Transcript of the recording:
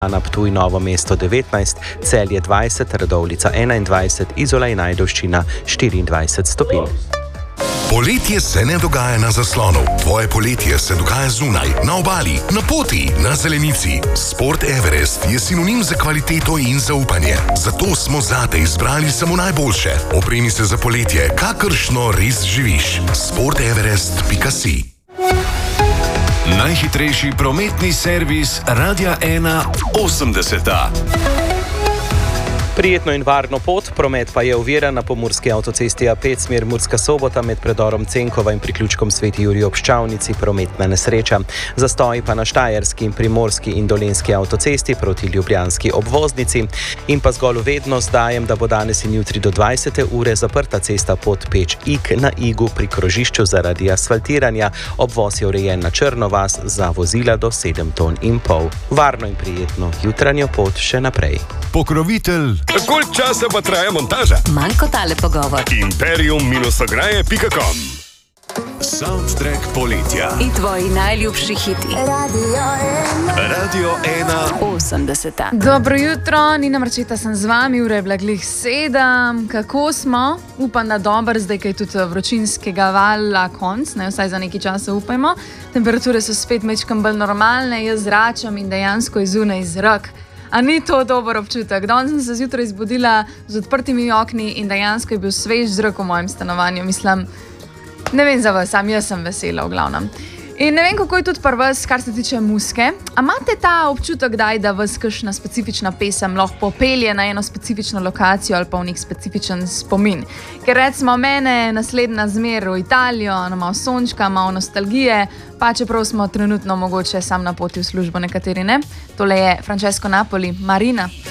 Na Ptuj, Novo mesto 19, Celje 20, Radovljica 21, Izola in Ajdovščina 24 stopinj. Poletje se ne dogaja na zaslonu. Tvoje poletje se dogaja zunaj, na obali, na poti, na zelenici. Sport Everest je sinonim za kvaliteto in zaupanje. Zato smo zate izbrali samo najboljše. Opremi se za poletje, kakršno res živiš. sporteverest.si. Najhitrejši prometni servis Radia 1 80. Prijetno in varno pot, promet pa je oviran na pomurski avtocesti A5 smer Murska Sobota med predorom Cenkova in priključkom Sveti Jurij ob Ščavnici, prometna nesreča. Zastoji pa na Štajerski in Primorski in Dolenjski avtocesti proti ljubljanski obvoznici. In pa zgolj vednost dajem, da bo danes in jutri do 20. ure zaprta cesta Podpeč-Ig na Igu pri krožišču zaradi asfaltiranja. Obvoz je urejen na Črnovas za vozila do 7,5 ton. Varno in prijetno jutranjo pot še naprej. Pokrovitelj. Koliko časa pa traja montaža? Manj kot tale pogovor. Imperium-ograje.com. Soundtrack poletja. In tvoji najljubši hiti. Radio 1 80. Dobro jutro, Nina Marčeta sem z vami, ura je bila glih 7. Kako smo? Upam, da dober, zdaj kaj tudi vročinskega vala konc, ne, vsaj za nekaj časa upajmo. Temperature so spet mečkam bolj normalne, jaz zračam in dejansko je zunaj zrak. A ni to dober občutek? Danes sem se zjutraj zbudila z odprtimi okni in dejansko je bil svež zrak v mojem stanovanju. Mislim, ne vem za vas, sam jaz sem vesela v glavnem. In ne vem, kako je tudi pri vas, kar se tiče muzike. A imate ta občutek, da vas kakšna specifična pesem lahko popelje na eno specifično lokacijo ali pa v nek specifičen spomin? Ker recimo mene naslednja zmer v Italijo, malo sončka, malo nostalgije, pa čeprav smo trenutno mogoče sam na poti v službo, nekateri ne. Tole je Francesco Napoli, Marina.